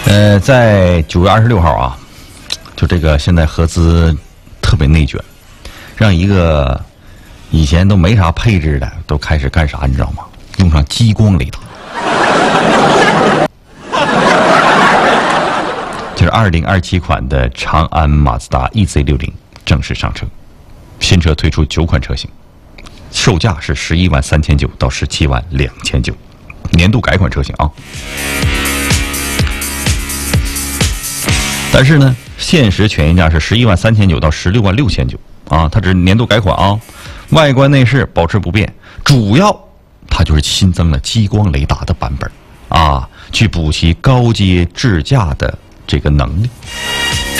在9月26号啊，就这个现在合资特别内卷，让一个以前都没啥配置的都开始干啥，你知道吗？用上激光雷达。就是2027款的长安马自达 EZ60正式上车，新车推出9款车型，售价是11.39万到17.29万，年度改款车型啊。但是呢，限时权益价是11.39万到16.69万啊，它只是年度改款啊，外观内饰保持不变，主要它就是新增了激光雷达的版本啊，去补齐高阶智驾的这个能力。